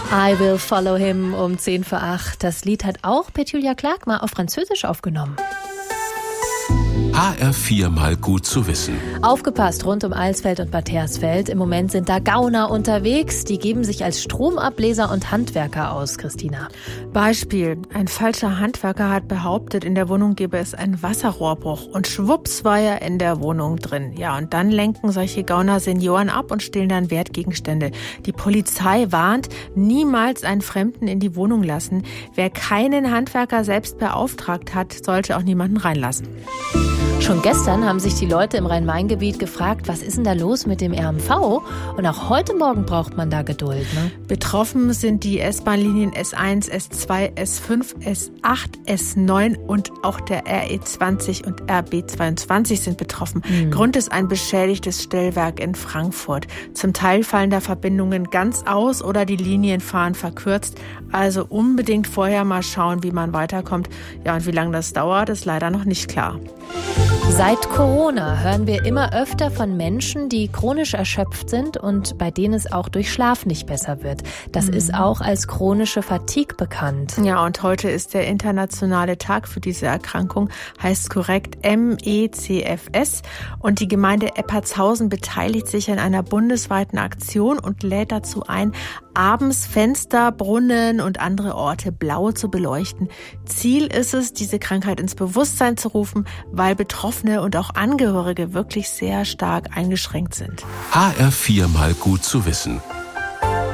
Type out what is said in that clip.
I Will Follow Him um 7:10. Das Lied hat auch Petjulia Clark mal auf Französisch aufgenommen. HR4 mal gut zu wissen. Aufgepasst rund um Alsfeld und Bad Hersfeld. Im Moment sind da Gauner unterwegs. Die geben sich als Stromableser und Handwerker aus, Christina. Beispiel. Ein falscher Handwerker hat behauptet, in der Wohnung gebe es einen Wasserrohrbruch. Und schwupps war er in der Wohnung drin. Ja, und dann lenken solche Gauner Senioren ab und stehlen dann Wertgegenstände. Die Polizei warnt, niemals einen Fremden in die Wohnung lassen. Wer keinen Handwerker selbst beauftragt hat, sollte auch niemanden reinlassen. Schon gestern haben sich die Leute im Rhein-Main-Gebiet gefragt, was ist denn da los mit dem RMV? Und auch heute Morgen braucht man da Geduld, ne? Betroffen sind die S-Bahn-Linien S1, S2, S5, S8, S9 und auch der RE20 und RB22 sind betroffen. Grund ist ein beschädigtes Stellwerk in Frankfurt. Zum Teil fallen da Verbindungen ganz aus oder die Linien fahren verkürzt. Also unbedingt vorher mal schauen, wie man weiterkommt. Ja, und wie lange das dauert, ist leider noch nicht klar. Seit Corona hören wir immer öfter von Menschen, die chronisch erschöpft sind und bei denen es auch durch Schlaf nicht besser wird. Das ist auch als chronische Fatigue bekannt. Ja, und heute ist der internationale Tag für diese Erkrankung, heißt korrekt MECFS. Und die Gemeinde Eppertshausen beteiligt sich an einer bundesweiten Aktion und lädt dazu ein, abends Fenster, Brunnen und andere Orte blau zu beleuchten. Ziel ist es, diese Krankheit ins Bewusstsein zu rufen, weil Betroffene und auch Angehörige wirklich sehr stark eingeschränkt sind. HR4 mal gut zu wissen.